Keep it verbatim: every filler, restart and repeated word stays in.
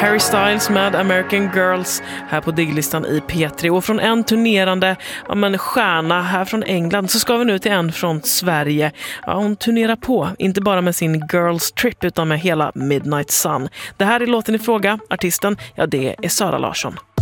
Harry Styles med American Girls här på Digglistan i P tre. Och från en turnerande ja, men stjärna här från England så ska vi nu till en från Sverige. Ja, hon turnerar på, inte bara med sin Girls Trip utan med hela Midnight Sun. Det här är låten i fråga. Artisten, ja det är Sara Larsson.